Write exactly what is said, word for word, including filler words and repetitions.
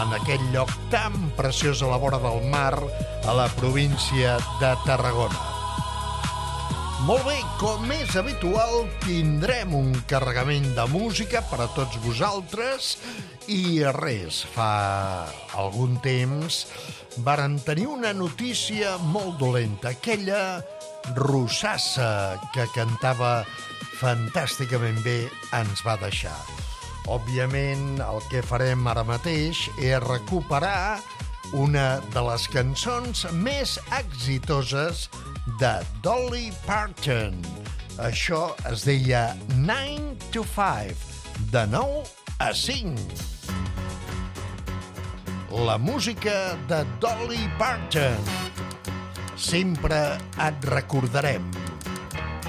en aquell lloc tan preciós a la vora del mar, a la província de Tarragona. Molt bé, com és habitual, tindrem un carregament de música per a tots vosaltres i res, fa algun temps varen tenir una notícia molt dolenta, aquella rossassa que cantava fantàsticament bé ens va deixar. Òbviament, el que farem ara mateix és recuperar una de les cançons més exitoses de Dolly Parton. Això es deia nine to five, de nou a cinc. La música de Dolly Parton. Sempre et recordarem.